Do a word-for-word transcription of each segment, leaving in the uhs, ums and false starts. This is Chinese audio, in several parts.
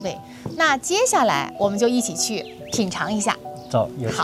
对，那接下来我们就一起去品尝一下。 走，有请。 好。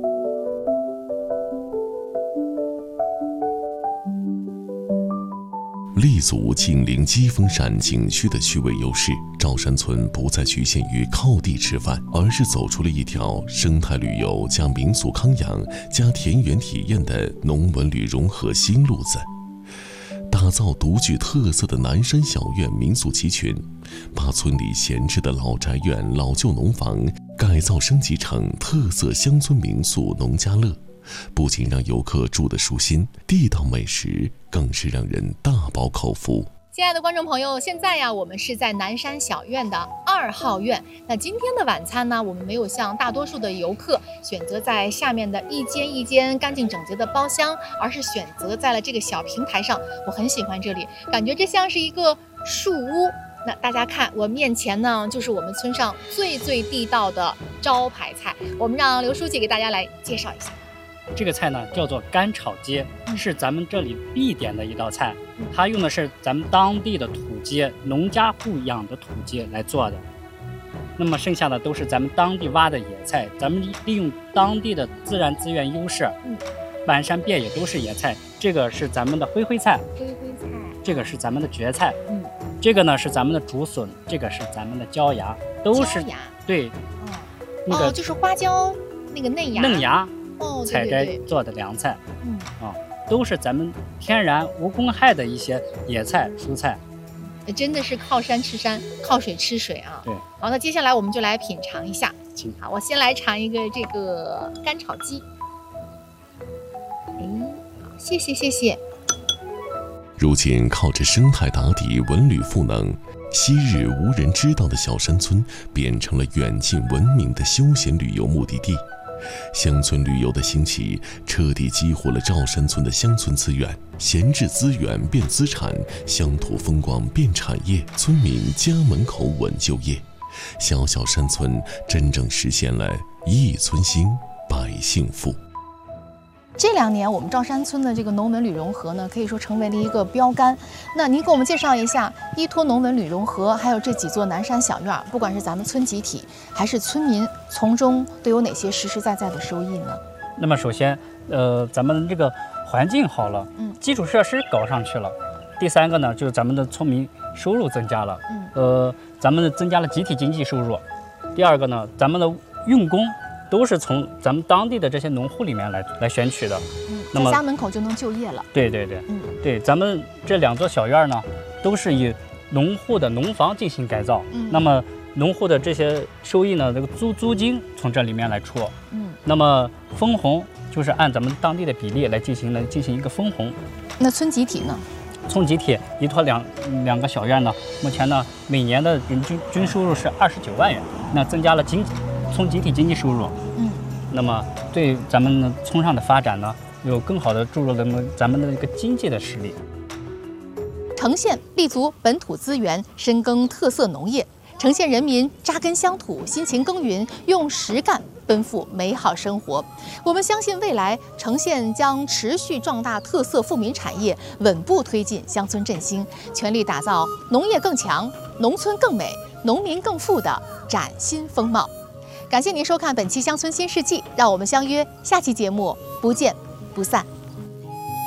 立足紧邻基峰山景区的区位优势，赵山村不再局限于靠地吃饭，而是走出了一条生态旅游加民俗康养加田园体验的农文旅融合新路子。打造独具特色的南山小院民俗集群，把村里闲置的老宅院、老旧农房改造升级成特色乡村民宿农家乐，不仅让游客住得舒心，地道美食更是让人大饱口福。 亲爱的观众朋友，现在呀，我们是在南山小院的二号院。那今天的晚餐呢，我们没有像大多数的游客选择在下面的一间一间干净整洁的包厢，而是选择在了这个小平台上。我很喜欢这里，感觉这像是一个树屋。那大家看，我面前呢，就是我们村上最最地道的招牌菜。我们让刘书记给大家来介绍一下。 这个菜呢叫做干炒鸡，是咱们这里必点的一道菜。它用的是咱们当地的土鸡，农家户养的土鸡来做的。那么剩下的都是咱们当地挖的野菜，咱们利用当地的自然资源优势，满山遍野都是野菜。这个是咱们的灰灰菜， 灰灰菜， 这个是咱们的蕨菜， 嗯， 这个呢是咱们的竹笋，这个是咱们的椒芽，都是椒芽， 对， 哦， 那个哦，就是花椒那个嫩芽， 嫩芽。 哦， 采对对对， 摘做的凉菜， 嗯啊，都是咱们天然无公害的一些野菜蔬菜。 真的是靠山吃山，靠水吃水啊。 对。 好，那接下来我们就来品尝一下。 请好，我先来尝一个这个干炒鸡。哎，好，谢谢谢谢。 如今靠着生态打底，文旅赋能，昔日无人知道的小山村变成了远近闻名的休闲旅游目的地。乡村旅游的兴起，彻底激活了赵山村的乡村资源，闲置资源变资产，乡土风光变产业，村民家门口稳就业。小小山村真正实现了一村兴，百姓富。 这两年，我们赵山村的这个农文旅融合呢，可以说成为了一个标杆。那您给我们介绍一下，依托农文旅融合，还有这几座南山小院，不管是咱们村集体还是村民，从中都有哪些实实在在的收益呢？ 那么首先，呃，咱们这个环境好了， 嗯， 基础设施搞上去了。第三个呢，就是咱们的村民收入增加了， 嗯， 呃，咱们增加了集体经济收入。第二个呢，咱们的用工都是从咱们当地的这些农户里面来来选取的， 嗯， 那么在家门口就能就业了。 对对对， 嗯， 对，咱们这两座小院呢，都是以农户的农房进行改造， 嗯， 那么农户的这些收益呢，这个租租金从这里面来出， 嗯， 那么分红就是按咱们当地的比例来进行来进行一个分红。 那村集体呢？ 村集体依托两两个小院呢，目前呢每年的人均均收入是二十九万元，那增加了经村集体经济收入， 嗯， 那么对咱们的村上的发展呢，有更好的注入了咱们的一个经济的实力。 城县立足本土资源，深耕特色农业，城县人民扎根乡土，辛勤耕耘，用实干奔赴美好生活。我们相信未来城县将持续壮大特色富民产业，稳步推进乡村振兴，全力打造农业更强、农村更美、农民更富的崭新风貌。感谢您收看本期《乡村新世纪》，让我们相约下期节目，不见不散。